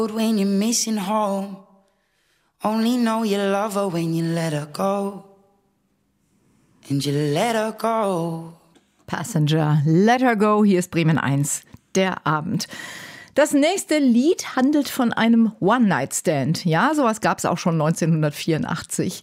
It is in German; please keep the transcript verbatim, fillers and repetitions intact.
When you're missing home, only know you love her when you let her go. And you let her go. Passenger, Let Her Go, hier ist Bremen eins, der Abend. Das nächste Lied handelt von einem One-Night-Stand. Ja, sowas gab es auch schon neunzehnhundertvierundachtzig.